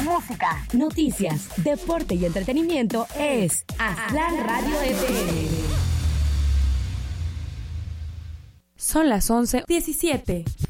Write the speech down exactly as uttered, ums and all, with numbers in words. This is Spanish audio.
música, noticias, deporte y entretenimiento es Aztlán Radio F M. Son las once diecisiete.